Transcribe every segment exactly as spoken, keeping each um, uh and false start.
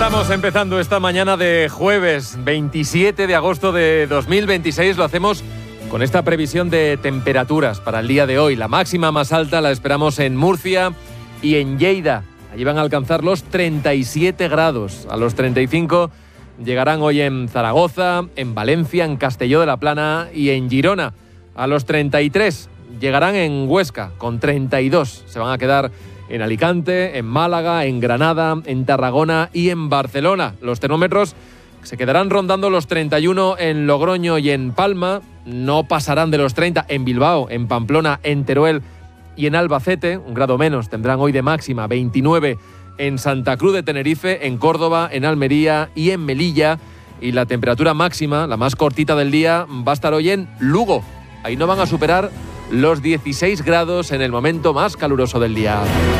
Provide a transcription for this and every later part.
Estamos empezando esta mañana de jueves veintisiete de agosto de dos mil veintiséis. Lo hacemos con esta previsión de temperaturas para el día de hoy. La máxima más alta la esperamos en Murcia y en Lleida. Allí van a alcanzar los treinta y siete grados. A los treinta y cinco llegarán hoy en Zaragoza, en Valencia, en Castelló de la Plana y en Girona. A los treinta y tres llegarán en Huesca con treinta y dos. Se van a quedar en Alicante, en Málaga, en Granada, en Tarragona y en Barcelona. Los termómetros se quedarán rondando los treinta y uno en Logroño y en Palma. No pasarán de los treinta en Bilbao, en Pamplona, en Teruel y en Albacete. Un grado menos tendrán hoy de máxima, veintinueve en Santa Cruz de Tenerife, en Córdoba, en Almería y en Melilla. Y la temperatura máxima, la más cortita del día, va a estar hoy en Lugo. Ahí no van a superar los dieciséis grados en el momento más caluroso del día.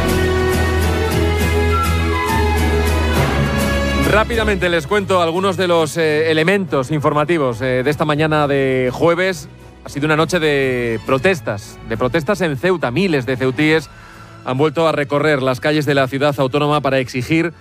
Rápidamente les cuento algunos de los eh, elementos informativos eh, de esta mañana de jueves. Ha sido una noche de protestas, de protestas en Ceuta. Miles de ceutíes han vuelto a recorrer las calles de la ciudad autónoma para exigir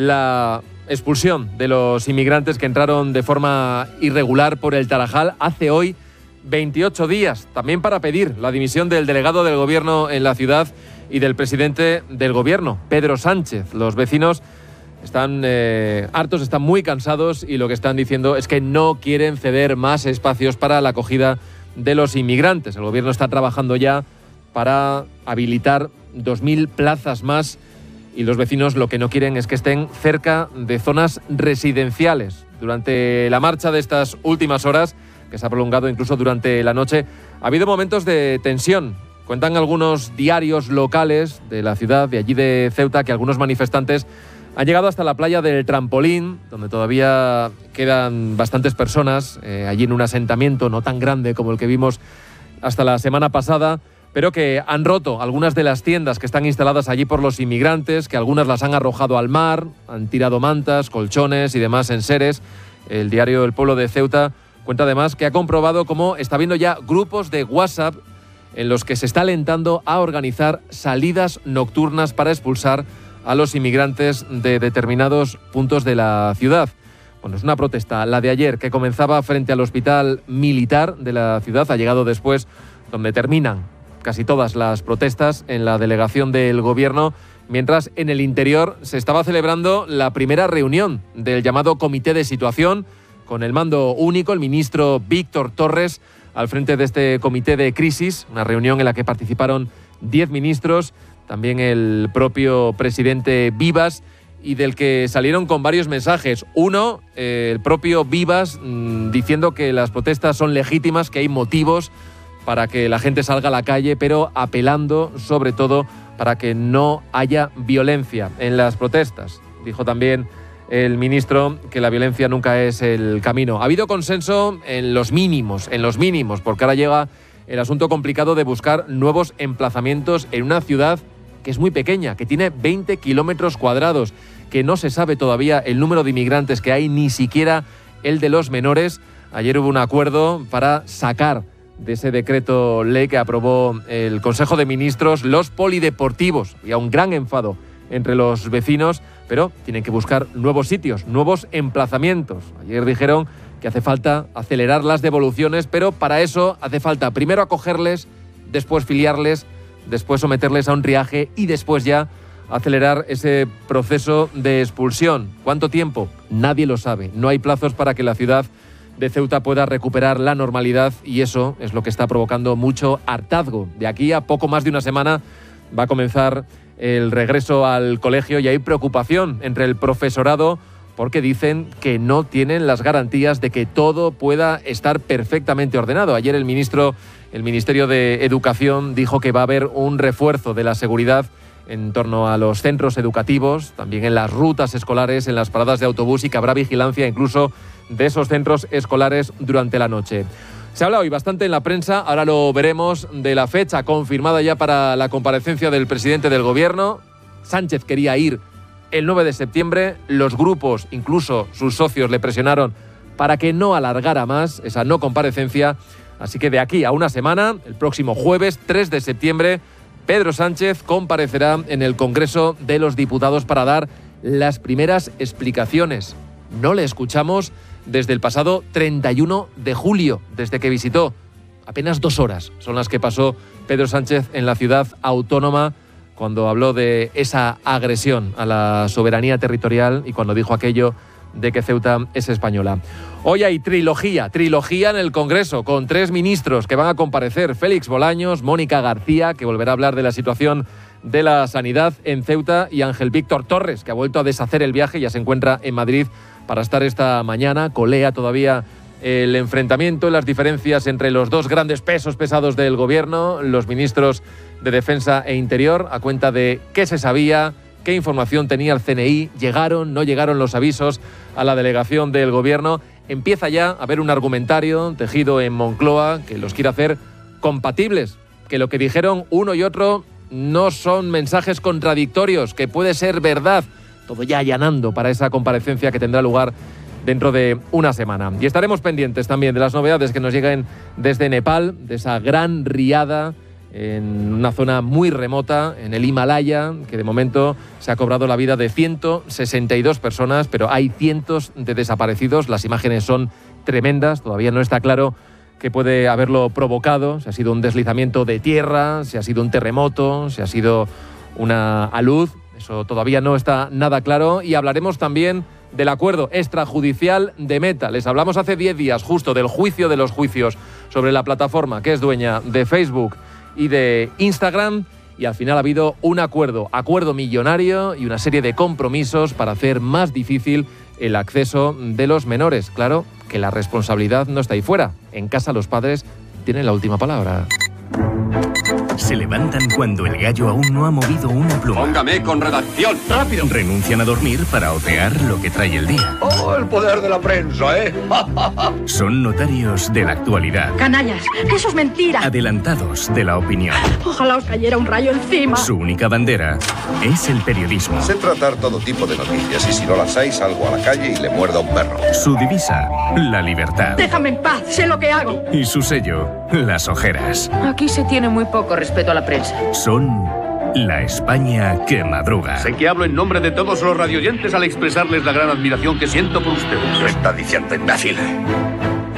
la expulsión de los inmigrantes que entraron de forma irregular por el Tarajal hace hoy veintiocho días. También para pedir la dimisión del delegado del gobierno en la ciudad y del presidente del gobierno, Pedro Sánchez. Los vecinos están eh, hartos, están muy cansados y lo que están diciendo es que no quieren ceder más espacios para la acogida de los inmigrantes. El gobierno está trabajando ya para habilitar dos mil plazas más y los vecinos lo que no quieren es que estén cerca de zonas residenciales. Durante la marcha de estas últimas horas, que se ha prolongado incluso durante la noche, ha habido momentos de tensión. Cuentan algunos diarios locales de la ciudad, de allí de Ceuta, que algunos manifestantes han llegado hasta la playa del Trampolín, donde todavía quedan bastantes personas, eh, allí en un asentamiento no tan grande como el que vimos hasta la semana pasada, pero que han roto algunas de las tiendas que están instaladas allí por los inmigrantes, que algunas las han arrojado al mar, han tirado mantas, colchones y demás enseres. El diario El Pueblo de Ceuta cuenta además que ha comprobado cómo está habiendo ya grupos de WhatsApp en los que se está alentando a organizar salidas nocturnas para expulsar a los inmigrantes de determinados puntos de la ciudad. Bueno, es una protesta, la de ayer, que comenzaba frente al hospital militar de la ciudad, ha llegado después, donde terminan casi todas las protestas en la delegación del gobierno, mientras en el interior se estaba celebrando la primera reunión del llamado Comité de Situación, con el mando único, el ministro Víctor Torres, al frente de este comité de crisis, una reunión en la que participaron diez ministros, también el propio presidente Vivas, y del que salieron con varios mensajes. Uno, eh, el propio Vivas, mmm, diciendo que las protestas son legítimas, que hay motivos para que la gente salga a la calle, pero apelando sobre todo para que no haya violencia en las protestas. Dijo también el ministro que la violencia nunca es el camino. Ha habido consenso en los mínimos, en los mínimos, porque ahora llega el asunto complicado de buscar nuevos emplazamientos en una ciudad que es muy pequeña, que tiene veinte kilómetros cuadrados, que no se sabe todavía el número de inmigrantes que hay, ni siquiera el de los menores. Ayer hubo un acuerdo para sacar de ese decreto ley que aprobó el Consejo de Ministros los polideportivos. Había un gran enfado entre los vecinos, pero tienen que buscar nuevos sitios, nuevos emplazamientos. Ayer dijeron que hace falta acelerar las devoluciones, pero para eso hace falta primero acogerles, después filiarles, después someterles a un triaje y después ya acelerar ese proceso de expulsión. ¿Cuánto tiempo? Nadie lo sabe. No hay plazos para que la ciudad de Ceuta pueda recuperar la normalidad y eso es lo que está provocando mucho hartazgo. De aquí a poco más de una semana va a comenzar el regreso al colegio y hay preocupación entre el profesorado porque dicen que no tienen las garantías de que todo pueda estar perfectamente ordenado. Ayer el ministro, el Ministerio de Educación dijo que va a haber un refuerzo de la seguridad en torno a los centros educativos, también en las rutas escolares, en las paradas de autobús y que habrá vigilancia incluso de esos centros escolares durante la noche. Se habla hoy bastante en la prensa, ahora lo veremos, de la fecha confirmada ya para la comparecencia del presidente del gobierno. Sánchez quería ir el nueve de septiembre, los grupos, incluso sus socios, le presionaron para que no alargara más esa no comparecencia. Así que de aquí a una semana, el próximo jueves tres de septiembre, Pedro Sánchez comparecerá en el Congreso de los Diputados para dar las primeras explicaciones. No le escuchamos desde el pasado treinta y uno de julio, desde que visitó. Apenas dos horas son las que pasó Pedro Sánchez en la ciudad autónoma cuando habló de esa agresión a la soberanía territorial y cuando dijo aquello de que Ceuta es española. Hoy hay trilogía, trilogía en el Congreso, con tres ministros que van a comparecer: Félix Bolaños, Mónica García, que volverá a hablar de la situación de la sanidad en Ceuta, y Ángel Víctor Torres, que ha vuelto a deshacer el viaje y ya se encuentra en Madrid para estar esta mañana. Colea todavía el enfrentamiento, las diferencias entre los dos grandes pesos pesados del gobierno, los ministros de Defensa e Interior, a cuenta de qué se sabía, qué información tenía el C N I, llegaron, no llegaron los avisos a la delegación del gobierno. Empieza ya a haber un argumentario tejido en Moncloa que los quiere hacer compatibles, que lo que dijeron uno y otro no son mensajes contradictorios, que puede ser verdad. Todo ya allanando para esa comparecencia que tendrá lugar dentro de una semana. Y estaremos pendientes también de las novedades que nos lleguen desde Nepal, de esa gran riada en una zona muy remota, en el Himalaya, que de momento se ha cobrado la vida de ciento sesenta y dos personas, pero hay cientos de desaparecidos. Las imágenes son tremendas, todavía no está claro qué puede haberlo provocado, si ha sido un deslizamiento de tierra, si ha sido un terremoto, si ha sido una alud. Eso todavía no está nada claro. Y hablaremos también del acuerdo extrajudicial de Meta. Les hablamos hace diez días justo del juicio de los juicios sobre la plataforma que es dueña de Facebook y de Instagram, y al final ha habido un acuerdo, acuerdo millonario y una serie de compromisos para hacer más difícil el acceso de los menores. Claro que la responsabilidad no está ahí fuera. En casa los padres tienen la última palabra. Se levantan cuando el gallo aún no ha movido una pluma. Póngame con redacción. ¡Rápido! Renuncian a dormir para otear lo que trae el día. ¡Oh, el poder de la prensa, eh! Son notarios de la actualidad. ¡Canallas! ¡Eso es mentira! Adelantados de la opinión. Ojalá os cayera un rayo encima. Su única bandera es el periodismo. Sé tratar todo tipo de noticias y si no las hay salgo a la calle y le muerdo a un perro. Su divisa, la libertad. Déjame en paz, sé lo que hago. Y su sello, las ojeras. Aquí se tiene muy poco respeto a la prensa. Son la España que madruga. Sé que hablo en nombre de todos los radioyentes al expresarles la gran admiración que siento por ustedes. Lo está diciendo, imbécil.